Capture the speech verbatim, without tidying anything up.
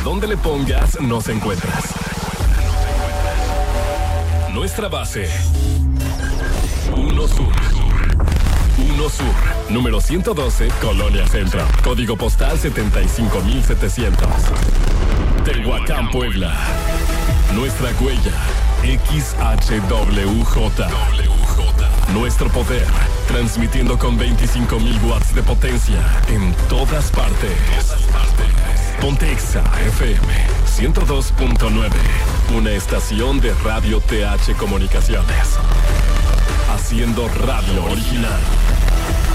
donde le pongas, nos encuentras. Nuestra base. Uno Sur. Uno Sur. Número ciento doce, Colonia Centro. Código postal setenta y cinco mil setecientos. Tehuacán, Puebla. Nuestra huella. X H W J. Nuestro poder. Transmitiendo con veinticinco mil watts de potencia en todas partes. Pontexa F M ciento dos punto nueve. Una estación de Radio T H Comunicaciones. Haciendo radio original.